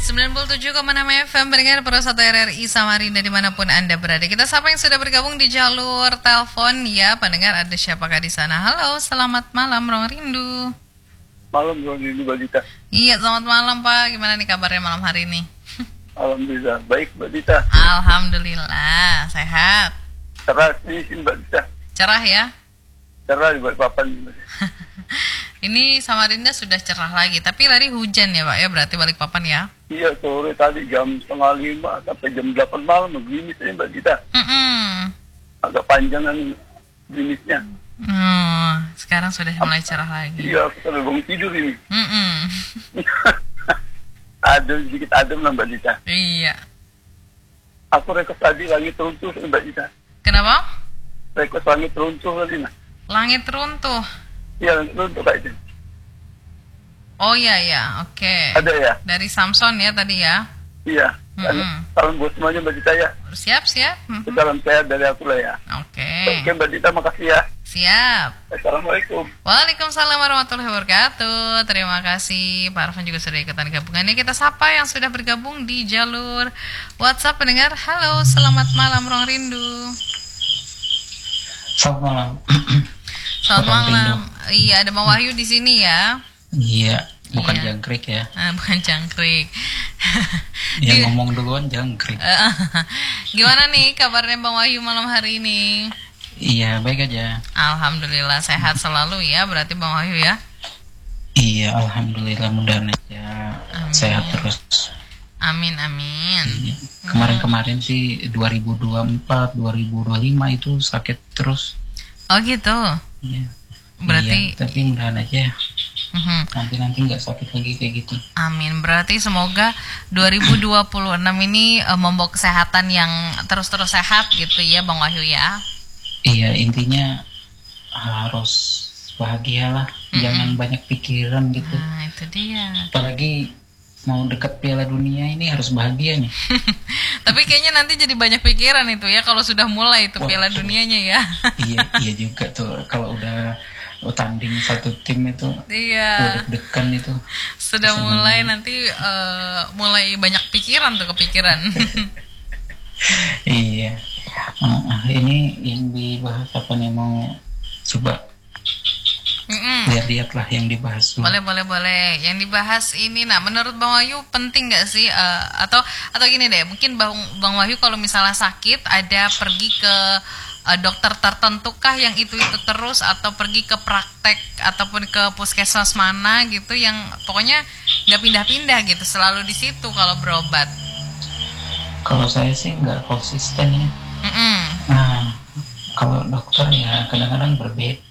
97,6 FM pendengar Pro 1 RRI Samarinda dimanapun Anda berada. Kita sapa yang sudah bergabung di jalur telepon ya pendengar, ada siapakah di sana? Halo, selamat malam Rong Rindu. Malam Rong Rindu Mbak Dita. Iya, selamat malam Pak. Gimana nih kabarnya malam hari ini? Alhamdulillah baik Mbak Dita. Alhamdulillah sehat. Cerah di sini Mbak Dita. Cerah ya? Cerah di Balikpapan. Ini Samarinda sudah cerah lagi, tapi tadi hujan ya Pak ya, berarti Balikpapan ya? Iya, sore tadi jam 4:30 sampai jam 8 malam gerimis ini Mbak Dita. Agak panjangan gerimisnya. Sekarang sudah mulai cerah lagi. Iya, aku sudah bangun tidur ini. Sedikit adem lah Mbak Dita. Iya. Aku request tadi langit runtuh Mbak Dita. Kenapa? Request langit runtuh tadi nah. Langit runtuh. Iya, langit runtuh Kak itu. Oh iya ya, oke. Ada ya? Dari Samson ya tadi ya? Iya. Salam buat semuanya Mbak Dita ya. Siap. Salam sehat dari aku lah ya. Oke. Oke Mbak Dita, makasih ya. Siap. Assalamualaikum. Waalaikumsalam warahmatullahi wabarakatuh. Terima kasih Pak Arfan juga sudah ikutan gabungannya. Kita sapa yang sudah bergabung di jalur WhatsApp pendengar. Halo, selamat malam Rong Rindu. Selamat malam. Selamat malam. Iya, ada Bang Wahyu di sini ya. Iya, bukan Iya. jangkrik ya. Bukan jangkrik. Yang ngomong duluan jangkrik. Gimana nih kabarnya Bang Wahyu malam hari ini? Iya, baik aja. Alhamdulillah sehat selalu ya, berarti Bang Wahyu ya. Iya, alhamdulillah mudah-mudahan aja sehat terus. Amin. Iya. Kemarin-kemarin sih 2024, 2025 itu sakit terus. Oh gitu. Iya. Berarti iya, tapi mudahan aja nanti nggak sakit lagi kayak gitu. amin. Berarti semoga 2026 ini membawa kesehatan yang terus-terus sehat gitu ya Bang Wahyu ya. Iya, intinya harus bahagia lah, jangan banyak pikiran gitu. Nah itu dia. Apalagi mau dekat Piala Dunia ini harus bahagia nih. Tapi kayaknya nanti jadi banyak pikiran itu ya kalau sudah mulai itu Piala Dunianya ya. iya juga tuh kalau udah tanding satu tim itu. Iya. Deg-degan itu. Sudah mulai nanti mulai banyak pikiran tuh kepikiran. Iya. Ini yang dibahas apa nih, mau coba lihat-lihat lah yang dibahas. Boleh. Yang dibahas ini, nah menurut Bang Wahyu penting nggak sih atau gini deh, mungkin Bang Wahyu kalau misalnya sakit ada pergi ke dokter tertentukah yang itu terus, atau pergi ke praktek ataupun ke puskesmas mana gitu yang pokoknya nggak pindah-pindah gitu, selalu di situ kalau berobat? Kalau saya sih nggak konsisten ya. Nah, kalau dokter ya kadang-kadang berbeda.